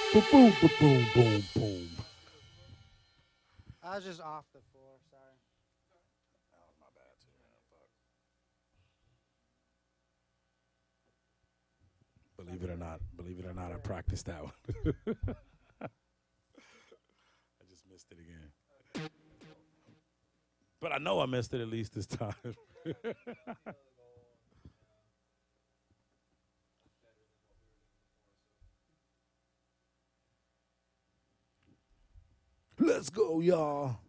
Boom, boom, boom, boom, boom, boom. I was just off the floor. Sorry. That was my bad too, man. Fuck. Believe it or not, I practiced that one. I just missed it again. But I know I missed it at least this time. Let's go, y'all.